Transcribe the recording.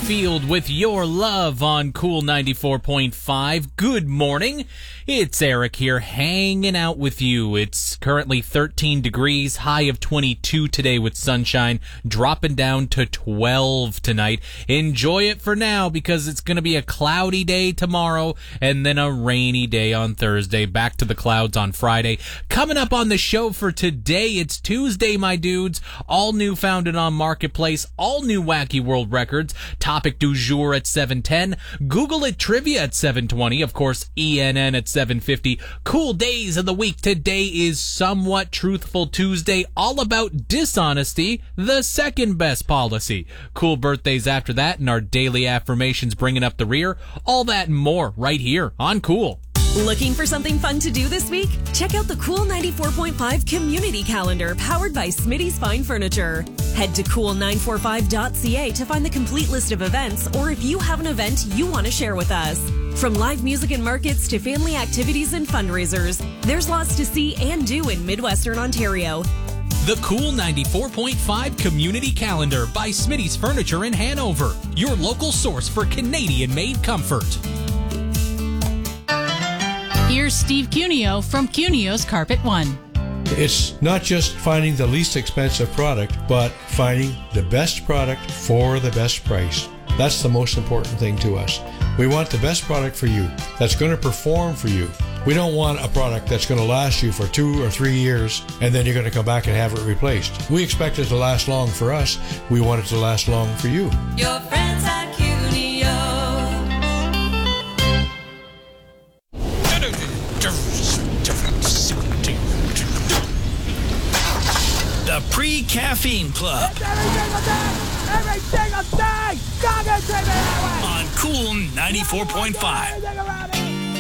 Field with Your Love on Cool 94.5. Good morning. It's Eric here hanging out with you. It's currently 13 degrees, high of 22 today with sunshine, dropping down to 12 tonight. Enjoy it for now because it's going to be a cloudy day tomorrow and then a rainy day on Thursday. Back to the clouds on Friday. Coming up on the show for today, it's Tuesday, my dudes. All new founded on Marketplace, all new Wacky World Records. Topic du jour at 7:10. Google It Trivia at 7:20. Of course, ENN at 7:50. Cool days of the week. Today is Somewhat Truthful Tuesday, all about dishonesty, the second best policy. Cool birthdays after that, and our daily affirmations bringing up the rear. All that and more right here on Cool. Looking for something fun to do this week? Check out the Cool 94.5 Community Calendar powered by Smitty's Fine Furniture. Head to cool945.ca to find the complete list of events, or if you have an event you want to share with us. From live music and markets to family activities and fundraisers, there's lots to see and do in Midwestern Ontario. The Cool 94.5 Community Calendar by Smitty's Furniture in Hanover, your local source for Canadian-made comfort. Here's Steve Cuneo from Cuneo's Carpet One. It's not just finding the least expensive product, but finding the best product for the best price. That's the most important thing to us. We want the best product for you that's going to perform for you. We don't want a product that's going to last you for 2 or 3 years and then you're going to come back and have it replaced. We expect it to last long for us. We want it to last long for you. Your friends at Cuneo. The Pre-Caffeine Club. Every single day! On Cool 94.5.